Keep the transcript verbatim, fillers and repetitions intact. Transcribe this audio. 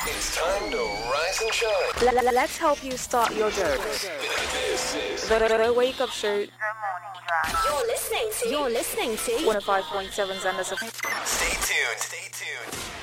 It's time to rise and shine. L- l- let's help you start your day. This is The, the, the Wake Up Show. You're listening to. You're listening to. one oh five point seven Zanders. Stay tuned. Stay tuned.